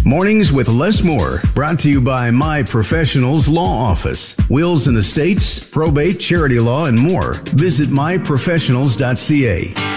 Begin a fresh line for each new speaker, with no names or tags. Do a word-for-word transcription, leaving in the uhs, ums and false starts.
Mornings with Les Moore, brought to you by My Professionals Law Office. Wills and estates, probate, charity law, and more. Visit my professionals dot c a.